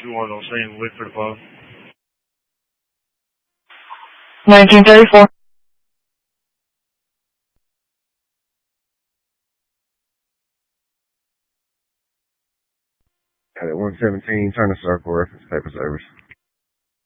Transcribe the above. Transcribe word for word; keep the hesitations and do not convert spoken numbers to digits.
two one on scene. Wait for the phone. nineteen thirty-four. At one seventeen, turn the circle, reference paper service.